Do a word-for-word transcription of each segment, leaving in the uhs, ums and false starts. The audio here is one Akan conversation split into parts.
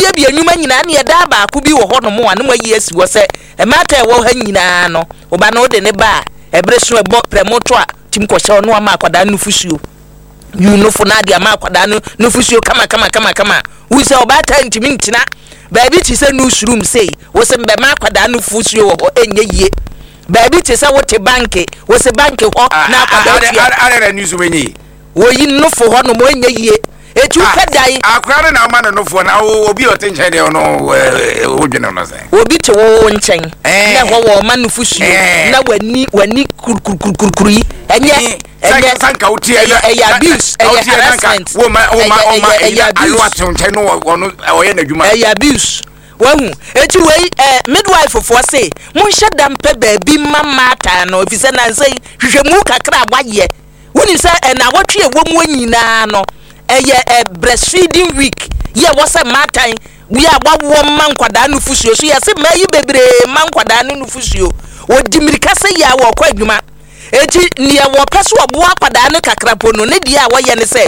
bia bia enwuma nyina na ye da ba ko bi wo ho no mo ane mo yi asi wo se e mata e wo ha nyina no oba no de ne ba e bre so e bo premoto a tim ko hye no ama akwada nufusuo you no for na dia ma akwada no nufusuo kama kama kama kama we say oba ta ntimi ntina baby ti say newsroom say wo se mbe ma akwada nufusuo wo enye yie baby ti say wo te banke wo se banke ho na akwada are news wenyi wo yi no for ho no mo enye yie etu kadai akwara na ma no for na obi o tenche de no wo dwene no say obi te wo nchen na ho wo ma nufusuo na wani wani kurkurkurkuri enye enye sanka uti e abuse e harassment wo ma wo ma wo ma ayo atonche no wo oye na dwuma e abuse wahu eti wei midwife for say mun shedam pe baabi mama ta no ofise na say hwehwemu kakra agbaye woni say na wotwe wo mu nyina no eye breastfeeding week ye wose matan we agbawo man kwada no fusuo so ye se mayi bebre man kwada no fusuo odimirika se ya wo kwa adwuma eti ne wo peso obo kwada no kakrapo no ne dia wo ye ne say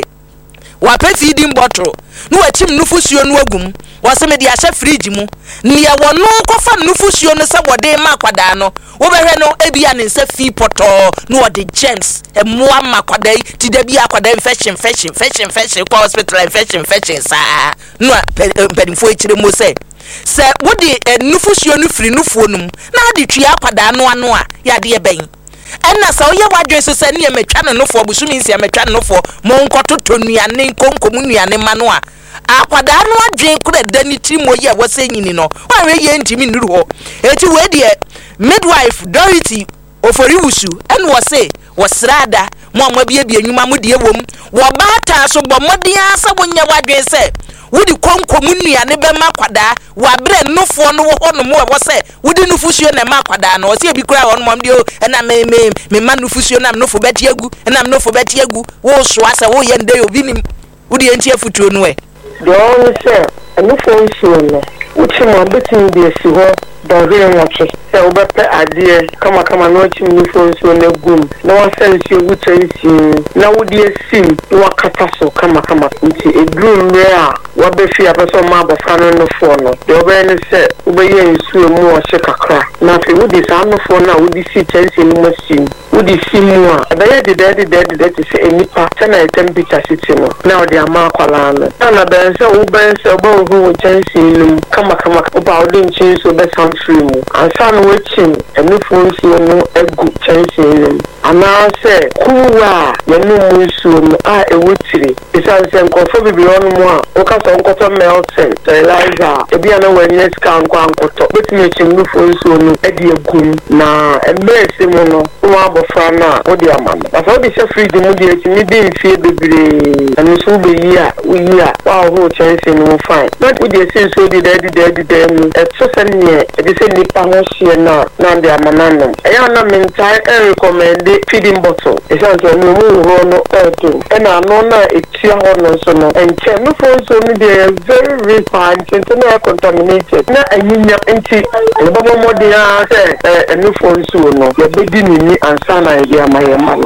wa pe feeding bottle no wachim nufusuo no agum wose me dia hye fridge mu ne wo no kofa nufusuo no se wode ma kwada no wo behwe no ebia ne se fi poto no wode germs emo ama kwada ti da bia kwada infection infection infection infection kwa hospital infection infection sa no pedifo ikire mo se se wode nufusuo no firi nufuo num na de twia kwada no ano a ya de ben enna sa oye wadwe so se ne metwa no nofo busumi nsia metwa no nofo mo nkoto tonuane konkomu nuane mano a akwada no adwen kura dani timo ye wo se nyini no wa we ye ntimi nuru ho eti we de midwife Dorothy oforiwusu en wo se wo srada mo amwa bia bia nyuma mo de wom wo bata so bo modia sa wonya wadwen se wudi konkomu nuane be makwada wa bre nofo no wo no mo wo se wudi nufusuo na makwada no se bi kura ho no mde o na me me me manufusuo na nofo beti agu na nofo beti agu wo so asa wo ye nde obi nim wudi enti afutuo no e don se nofo nsuo no uchi mo betin bi esi ho dawre nwoche se obepe ade kama kama no chi nofo nsuo na gum na wa se nsuo wuchansi na wudi esim wa kataso kama kama nti edrum re a wa be fi apeso ma bofa no nofo no de obe ne se ubeye nsuo mu o hye kakra na fe wudi sa nofo na wudi si chansi ni masim wudi simu a abaye de de de de de se enipa se na temperature siti no na odi ama akwala no na be se wo be se obo hu chansi ni kama kama oba odi nchin so be sam free mu ansa no wechin enufo nsuo no egu chansi ni ana se kuwa yenu nsuo no a ewotire isa se nkofo bibi onu mu a o ka so nkoto melton sterilizer ebi ana wanye ska nkwa nkoto betime chin nufo nsuo no edi egum na embe mu no wa bofra na odi amama ba so di se fridge mu di eti mi di mfie bebre anu so be yi a wi a wa ho chance no fine but we dey say so di daddy daddy dem e so se ne e dey say ni pa ho hie na na ndi amama no e ya na mentai e recommend feeding bottle e say so no mu ho no e to e na no na etia ho no so no enche no for so no dey very very fine into na contaminated na anyinya enti e babo mo dey a say e no for so no ye be di ni ansana ya maye malo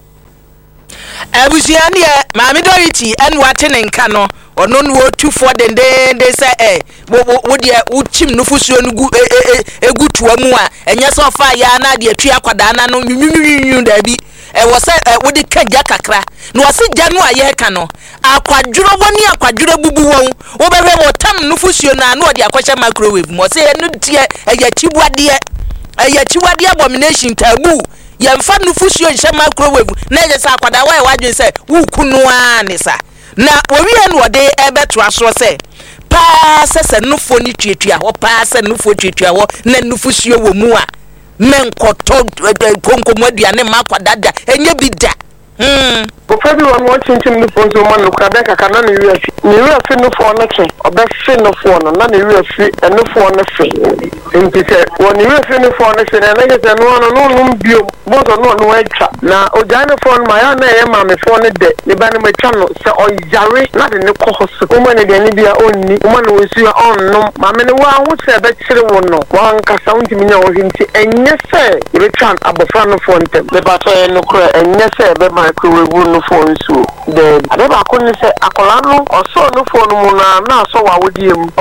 abusiani e maami Dorothy en wate ne nka no ono no two for den den de say eh wo de uchim nufusuo no gu egu tuwa mu a enye so fa ya na de atwa kwada na no nyunyunyu da bi e wo say wo de kaja kakra no wo se janu aye ka no akwadwuro woni akwadwuro bubu won wo behwe wo tam nufusuo na na de akwahye microwave mo say enu tie eya tibuade eya tibuade abomination tabu yemfa nufusuo nhye microwave na je sa akwada wa wadwen se wo kunu anisa na owie no de ebeto aso se pa sese nufo ni twetua ho pa se nufo twetua ho na nufusuo wo mu a menkoto konkomo aduane ma akwada da enye bi da mm Ofabi wa mo chinchin ni fonzo man no kada ka kana ni wi afi ni wi afi no fo na che oba fi no fo no na ni wi afi no fo na fi mpise woni wi afi no fo na che na na je no no no no bio mo so no no etwa na ojane fo no ma ya na ye ma me fo ne de ni ba ne ma twa no se oyare na de ne ko hoso o ma ne de ni bia onni o ma no osu on no ma me ne wa ho se be kire wo no wa nka sound mi nya wo hinti enye se ye twa abofra no fo ntem be ba to no kro enye se be microwave no phone so the adeba ko ni se akola no oso no phone mu na na so wa wodiem